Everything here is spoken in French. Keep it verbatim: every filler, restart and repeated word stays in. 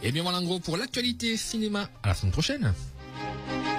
Et bien voilà en gros pour l'actualité cinéma. À la semaine prochaine.